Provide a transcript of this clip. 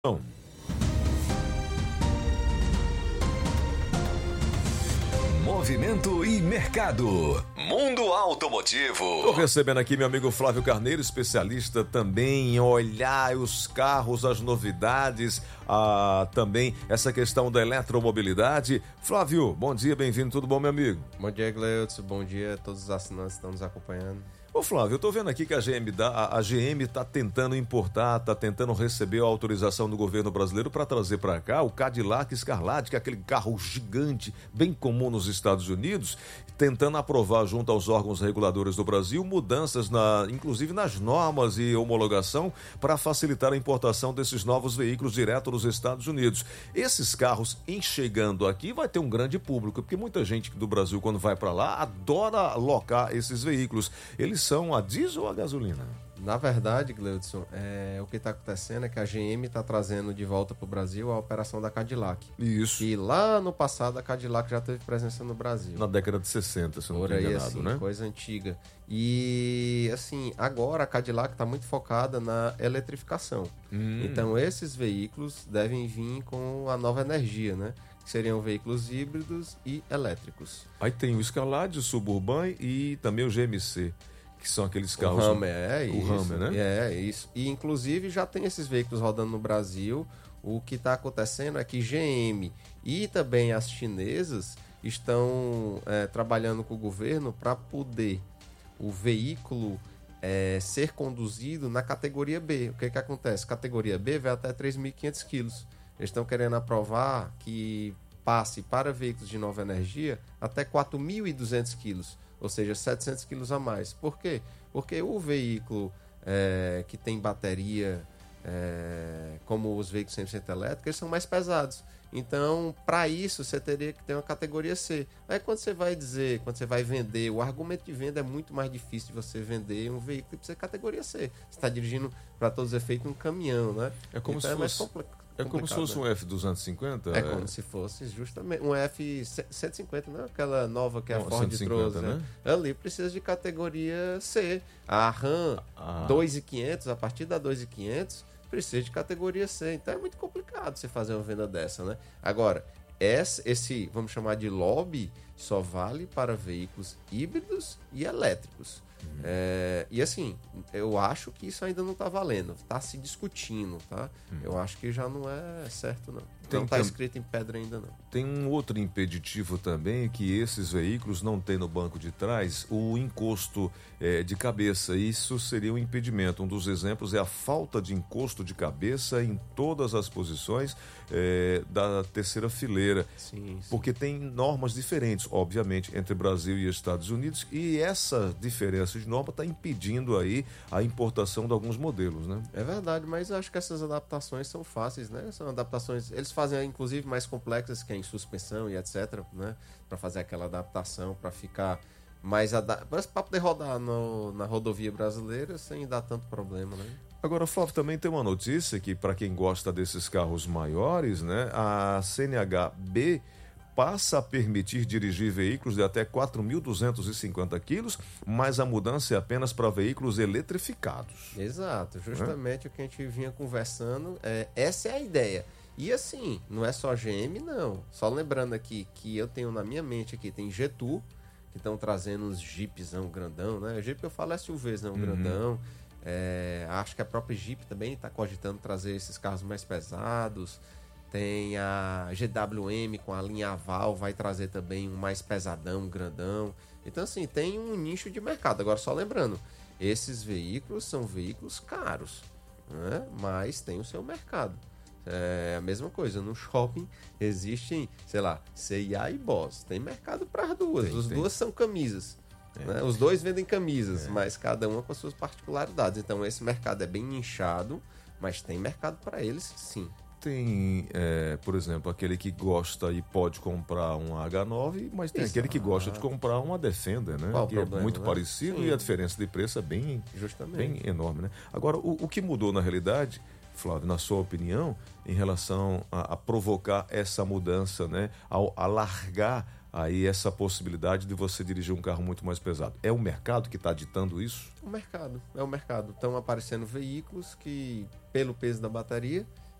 Movimento e mercado. Mundo Automotivo. Estou recebendo aqui meu amigo Flávio Carneiro, especialista também em olhar os carros, as novidades, também essa questão da eletromobilidade. Flávio, bom dia, bem-vindo, tudo bom, meu amigo? Bom dia, Gleudson, bom dia a todos os assinantes que estão nos acompanhando. Ô Flávio, eu tô vendo aqui que a GM tá tentando importar, tá tentando receber a autorização do governo brasileiro para trazer para cá o Cadillac Escalade, que é aquele carro gigante, bem comum nos Estados Unidos, tentando aprovar junto aos órgãos reguladores do Brasil mudanças, inclusive nas normas e homologação, para facilitar a importação desses novos veículos direto dos Estados Unidos. Esses carros, em chegando aqui, vai ter um grande público, porque muita gente do Brasil, quando vai para lá, adora alocar esses veículos. Eles são a diesel ou a gasolina? Na verdade, Gleudson, o que está acontecendo é que a GM está trazendo de volta para o Brasil a operação da Cadillac. Isso. E lá no passado a Cadillac já teve presença no Brasil. Na década de 60, se eu não estou enganado, assim, né? Coisa antiga. E, assim, agora a Cadillac está muito focada na eletrificação. Então, esses veículos devem vir com a nova energia, né? Que seriam veículos híbridos e elétricos. Aí tem o Escalade, o Suburban e também o GMC, que são aqueles carros... O Hammer, né? É, isso. E, inclusive, já tem esses veículos rodando no Brasil. O que está acontecendo é que GM e também as chinesas estão trabalhando com o governo para poder o veículo ser conduzido na categoria B. O que acontece? Categoria B vai até 3.500 quilos. Eles estão querendo aprovar que passe para veículos de nova energia até 4.200 quilos, ou seja, 700 quilos a mais. Por quê? Porque o veículo que tem bateria, como os veículos 100% elétricos, eles são mais pesados. Então, para isso, você teria que ter uma categoria C. Aí, quando você vai vender, o argumento de venda é muito mais difícil de você vender um veículo que precisa de categoria C. Você está dirigindo, para todos os efeitos, um caminhão, né? É como então, se fosse... É como se fosse, né? Um F250? É como se fosse justamente um F150, né? Aquela nova que a Ford 150, trouxe, né? Ali precisa de categoria C. A Ram 2.500, a partir da 2.500, precisa de categoria C. Então é muito complicado você fazer uma venda dessa, né? Agora, esse, vamos chamar de lobby, só vale para veículos híbridos e elétricos. E assim, eu acho que isso ainda não está valendo, está se discutindo, tá? Eu acho que já não é certo, não. Não está escrito em pedra ainda, não. Tem um outro impeditivo também, que esses veículos não têm no banco de trás o encosto de cabeça. Isso seria um impedimento. Um dos exemplos é a falta de encosto de cabeça em todas as posições da terceira fileira. Sim. Porque tem normas diferentes, obviamente, entre Brasil e Estados Unidos, e essa diferença de norma está impedindo aí a importação de alguns modelos, né? É verdade, mas eu acho que essas adaptações são fáceis, né? São adaptações, eles fazem inclusive mais complexas, que é em suspensão e etc, né? Para fazer aquela adaptação, para ficar mais para poder rodar na rodovia brasileira sem dar tanto problema, né? Agora, Flávio, também tem uma notícia que, para quem gosta desses carros maiores, né? A CNHB passa a permitir dirigir veículos de até 4.250 quilos, mas a mudança é apenas para veículos eletrificados. Exato, justamente o que a gente vinha conversando, essa é a ideia. E assim, não é só GM, não. Só lembrando aqui que eu tenho na minha mente aqui, tem Getour, que estão trazendo uns jeepzão grandão, né? Jeep eu falo SUVs, não, grandão. Acho que a própria Jeep também está cogitando trazer esses carros mais pesados. Tem a GWM com a linha Aval, vai trazer também um mais pesadão, grandão. Então, assim, tem um nicho de mercado. Agora, só lembrando, esses veículos são veículos caros, né? Mas tem o seu mercado. É a mesma coisa, no shopping existem, sei lá, C&A e Boss. Tem mercado para as duas. As duas são camisas. Né? Os dois vendem camisas, mas cada uma com as suas particularidades. Então, esse mercado é bem nichado, mas tem mercado para eles, sim. Tem, por exemplo, aquele que gosta e pode comprar um H9, mas tem aquele que gosta de comprar uma Defender, né? Qual que problema, é muito né? parecido. Sim. E a diferença de preço é bem enorme, né? Agora, o que mudou na realidade, Flávio, na sua opinião, em relação a provocar essa mudança, né? Ao alargar aí essa possibilidade de você dirigir um carro muito mais pesado. É o mercado que está ditando isso? É o mercado. Estão aparecendo veículos que, pelo peso da bateria,